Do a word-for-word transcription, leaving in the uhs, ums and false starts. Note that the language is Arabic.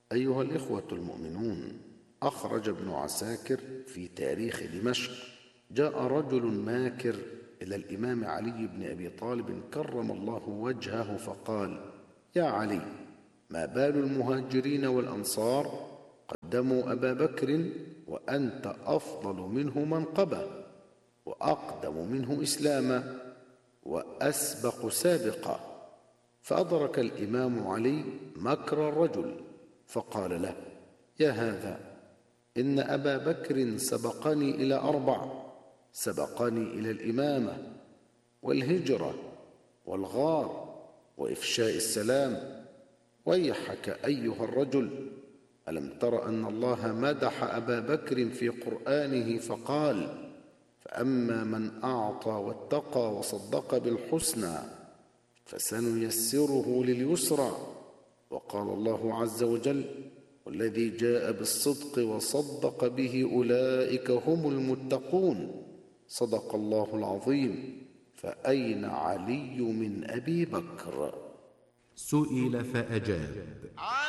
أيها الإخوة المؤمنون، أخرج ابن عساكر في تاريخ دمشق: جاء رجل ماكر إلى الإمام علي بن أبي طالب كرم الله وجهه فقال: يا علي، ما بال المهاجرين والأنصار قدموا أبا بكر وأنت أفضل منه منقبة وأقدم منه إسلاما وأسبق سابقا؟ فأدرك الإمام علي مكر الرجل فقال له: يا هذا، إن أبا بكر سبقني إلى أربع: سبقني إلى الإمامة والهجرة والغار وإفشاء السلام. ويحك أيها الرجل، ألم تر أن الله مدح أبا بكر في قرآنه فقال: فأما من أعطى واتقى وصدق بالحسنى فسنيسره لليسرى. وقال الله عز وجل: والذي جاء بالصدق وصدق به أولئك هم المتقون. صدق الله العظيم. فأين علي من أبي بكر؟ سئل فأجاب: